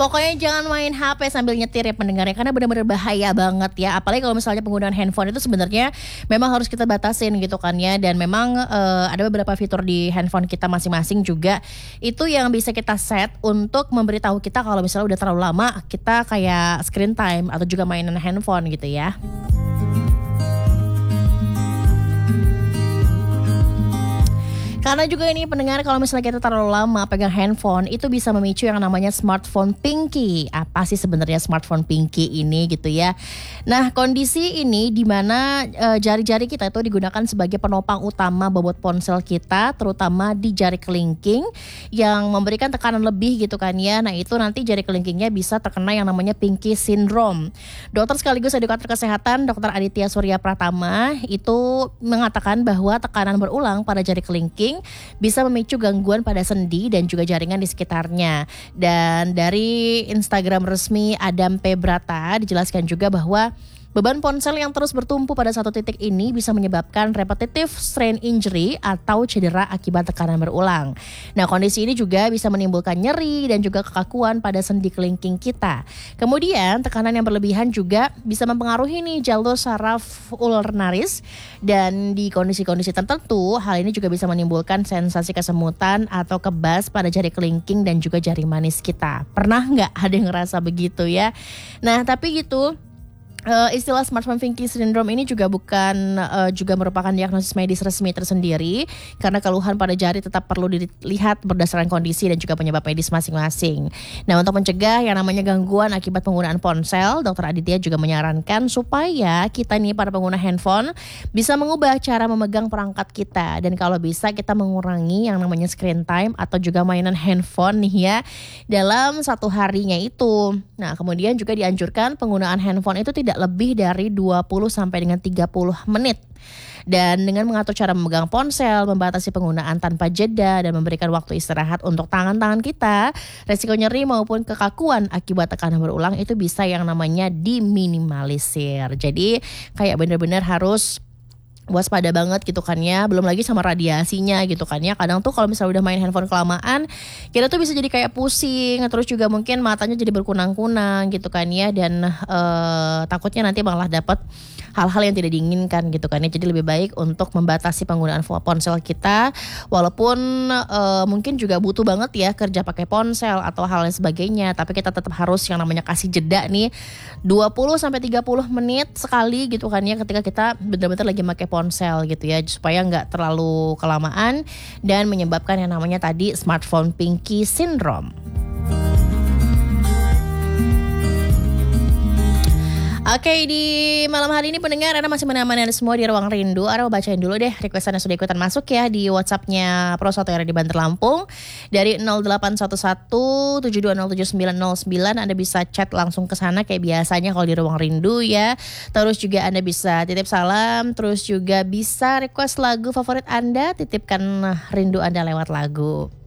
Pokoknya jangan main HP sambil nyetir ya pendengarnya, karena benar-benar bahaya banget ya. Apalagi kalau misalnya penggunaan handphone itu sebenarnya memang harus kita batasin gitu kan ya. Dan memang ada beberapa fitur di handphone kita masing-masing juga itu yang bisa kita set untuk memberitahu kita kalau misalnya udah terlalu lama kita kayak screen time atau juga mainan handphone gitu ya. Karena juga ini pendengar, kalau misalnya kita terlalu lama pegang handphone itu bisa memicu yang namanya smartphone pinky. Apa sih sebenarnya smartphone pinky ini gitu ya. Nah, kondisi ini di mana jari-jari kita itu digunakan sebagai penopang utama bobot ponsel kita, terutama di jari kelingking yang memberikan tekanan lebih gitu kan ya. Nah, itu nanti jari kelingkingnya bisa terkena yang namanya pinky syndrome. Dokter sekaligus edukator kesehatan Dr. Aditya Surya Pratama itu mengatakan bahwa tekanan berulang pada jari kelingking bisa memicu gangguan pada sendi dan juga jaringan di sekitarnya. Dan dari Instagram resmi Adam P. Brata dijelaskan juga bahwa beban ponsel yang terus bertumpu pada satu titik ini bisa menyebabkan repetitive strain injury atau cedera akibat tekanan berulang. Nah, kondisi ini juga bisa menimbulkan nyeri dan juga kekakuan pada sendi kelingking kita. Kemudian, tekanan yang berlebihan juga bisa mempengaruhi nih jalur saraf ulnaris, dan di kondisi-kondisi tertentu hal ini juga bisa menimbulkan sensasi kesemutan atau kebas pada jari kelingking dan juga jari manis kita. Pernah nggak ada yang ngerasa begitu ya? Nah, tapi gitu. Istilah smartphone pinky syndrome ini juga bukan juga merupakan diagnosis medis resmi tersendiri, karena keluhan pada jari tetap perlu dilihat berdasarkan kondisi dan juga penyebab medis masing-masing. Nah, untuk mencegah yang namanya gangguan akibat penggunaan ponsel, Dr. Aditya juga menyarankan supaya kita nih para pengguna handphone bisa mengubah cara memegang perangkat kita, dan kalau bisa kita mengurangi yang namanya screen time atau juga mainan handphone nih ya dalam satu harinya itu. Nah, kemudian juga dianjurkan penggunaan handphone itu tidak lebih dari 20 sampai dengan 30 menit. Dan dengan mengatur cara memegang ponsel, membatasi penggunaan tanpa jeda, dan memberikan waktu istirahat untuk tangan-tangan kita, resiko nyeri maupun kekakuan akibat tekanan berulang itu bisa yang namanya diminimalisir. Jadi kayak benar-benar harus waspada banget gitu kan ya, belum lagi sama radiasinya gitu kan ya. Kadang tuh kalau misalnya udah main handphone kelamaan, kita tuh bisa jadi kayak pusing, terus juga mungkin matanya jadi berkunang-kunang gitu kan ya, dan takutnya nanti malah dapat hal-hal yang tidak diinginkan gitu kan ya. Jadi lebih baik untuk membatasi penggunaan ponsel kita, walaupun mungkin juga butuh banget ya kerja pakai ponsel atau hal lain sebagainya, tapi kita tetap harus yang namanya kasih jeda nih 20 sampai 30 menit sekali gitu kan ya, ketika kita benar-benar lagi pakai ponsel gitu ya, supaya nggak terlalu kelamaan dan menyebabkan yang namanya tadi smartphone pinky syndrome. Oke, di malam hari ini pendengar Anda masih menemani Anda semua di Ruang Rindu. Anda mau bacain dulu deh requestan yang sudah ikutan masuk ya di WhatsApp-nya Pro 1 RRI Banter Lampung dari 0811-720909. Anda bisa chat langsung ke sana kayak biasanya kalau di Ruang Rindu ya. Terus juga Anda bisa titip salam, terus juga bisa request lagu favorit Anda, titipkan rindu Anda lewat lagu.